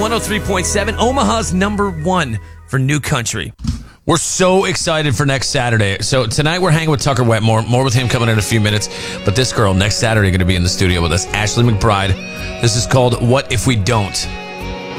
103.7, Omaha's number one for new country. We're so excited for next Saturday. So tonight we're hanging with Tucker Wetmore. More with him coming in a few minutes. But this girl next Saturday going to be in the studio with us, Ashley McBryde. This is called What If We Don't.